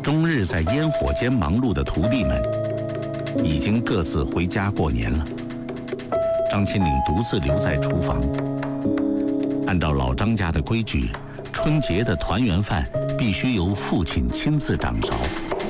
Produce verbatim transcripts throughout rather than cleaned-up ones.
终日在烟火间忙碌的徒弟们，已经各自回家过年了。张清岭独自留在厨房。按照老张家的规矩，春节的团圆饭必须由父亲亲自掌勺。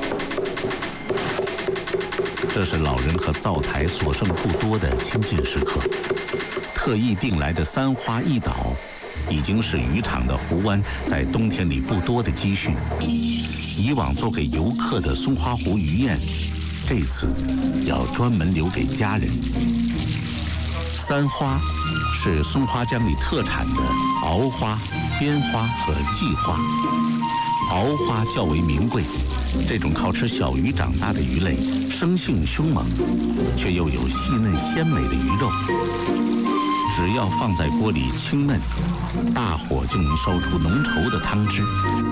这是老人和灶台所剩不多的亲近时刻。特意订来的三花一岛，已经是渔场的湖湾在冬天里不多的积蓄。以往做给游客的松花湖鱼宴，这次要专门留给家人。三花是松花江里特产的鳌花、边花和鲫花。鳌花较为名贵，这种靠吃小鱼长大的鱼类，生性凶猛，却又有细嫩鲜美的鱼肉。只要放在锅里清焖，大火就能烧出浓稠的汤汁。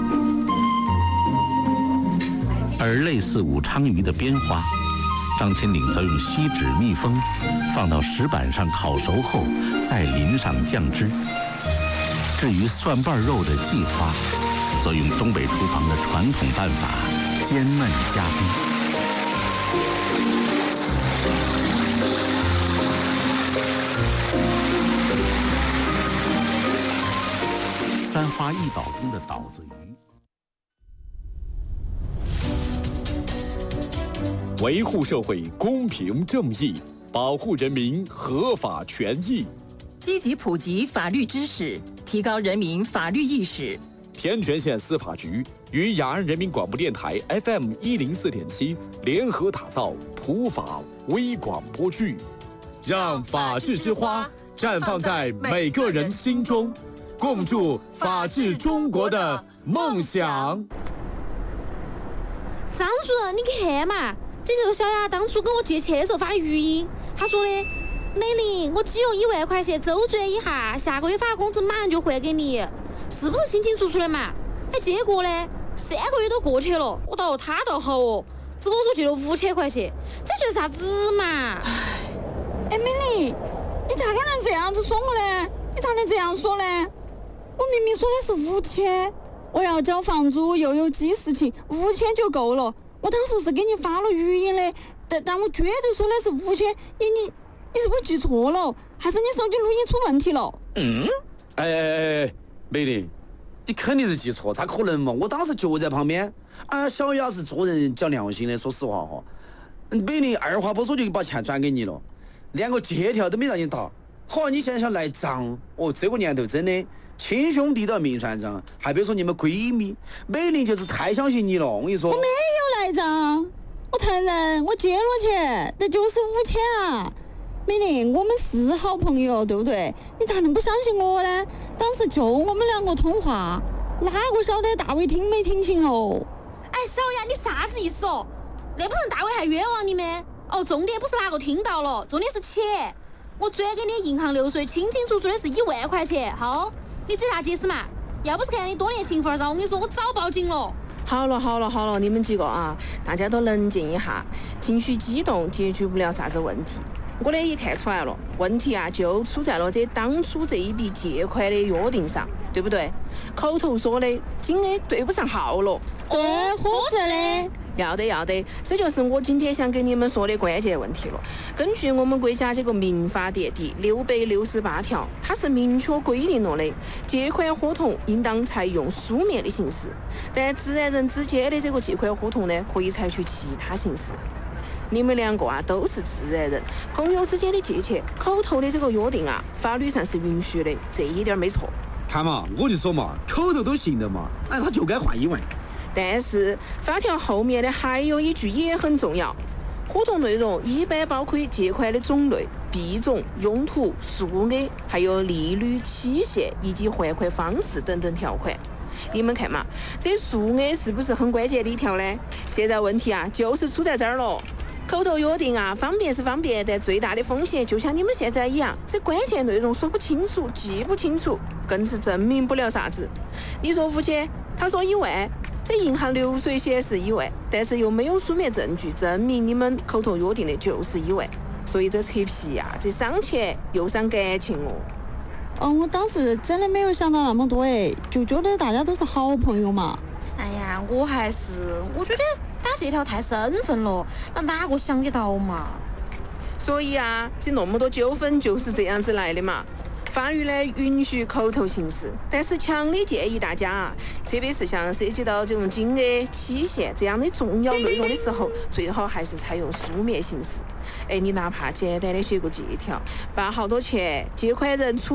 而类似武昌鱼的边花，张清岭则用锡纸密封，放到石板上烤熟后，再淋上酱汁。至于蒜瓣肉的鲫花，则用东北厨房的传统办法煎焖加冰。三花一岛中的岛子鱼， 维护社会公平正义，保护人民合法权益， 积极普及法律知识，提高人民法律意识。 天全县司法局与雅安人民广播电台 F M 一零四点七联合打造普法微广播剧，让法治之花绽放在每个人心中，共筑法治中国的梦想。 张主任，你看嘛，这就是小雅当初跟我借钱的时候发的语音。他说的：“美玲，我只用一万块钱周转一下，下个月发工资马上就还给你，是不是清清楚楚的嘛？”哎，结果呢，三个月都过去了，我倒他倒好哦，只跟我说借了五千块钱，这就是啥子嘛？ 哎，美玲，你咋个能这样子说我呢？你咋能这样说呢？我明明说的是五千，我要交房租又有记事情，五千就够了。我当时是给你发了语音的，但但我绝对说的是五千。你你你是不是记错了？还是你手机录音出问题了？ 嗯，哎哎哎，美玲，你肯定是记错，咋可能嘛？我当时就在旁边。啊，小雅是做人讲良心的，说实话哈。美玲二话不说就把钱转给你了，连个借条都没让你打。好，你现在想赖账？哦，这个年头真的。亲兄弟都要明算账，还别说你们闺蜜，美玲就是太相信你了。我跟你说， 我没有赖账，我承认我借了钱，但就是五千啊。美玲，我们是好朋友，对不对？你咋能不相信我呢？当时就我们两个通话，哪个晓得大伟听没听清哦？ 哎，小雅，你啥子意思哦？那不成大伟还冤枉你们？哦，重点不是哪个听到了，重点是钱。我转给你银行流水，清清楚楚的是一万块钱，好。你这啥解释嘛？要不是看你多年情分上，我跟你说，我早报警了。 好了好了好了，你们几个啊，大家都冷静一下，情绪激动解决不了啥子问题。我呢也看出来了，问题啊就出在了这当初这一笔借款的约定上，对不对？口头说的金额对不上号了。 对，合适的。 要得要得，这就是我今天想跟你们说的关键问题了。根据我们国家这个民法典第六百六十八条，它是明确规定了的，借款合同应当采用书面的形式，但自然人之间的这个借款合同呢，可以采取其他形式。你们两个啊都是自然人，朋友之间的借钱，口头的这个约定啊，法律上是允许的，这一点没错。 看嘛，我就说嘛，口头都行的嘛，哎，他就该换一万。 但是法条后面的还有一句也很重要，合同内容一般包括借款的种类、币种、用途、数额，还有利率、期限以及还款方式等等条款。你们看嘛，这数额是不是很关键的一条呢？现在问题啊，就是出在这儿了。口头约定啊，方便是方便，但最大的风险就像你们现在一样，这关键内容说不清楚、记不清楚，更是证明不了啥子。你说五千，他说一万。这银行流水显示一万，但是又没有书面证据证明你们口头约定的就是一万，所以这扯皮呀、啊，这伤钱又伤感情哦。 哦，我当时真的没有想到那么多哎，就觉得大家都是好朋友嘛。 哎呀，我还是我觉得打借条太生分了，那哪个想得到嘛？ 所以啊，这那么多纠纷就是这样子来的嘛。法律呢允许口头行事，但是强烈建议大家啊，特别是像涉及到这种金额、期限这样的重要内容的时候，最好还是采用书面形式。哎，你哪怕简单的写个借条，把好多钱借款人出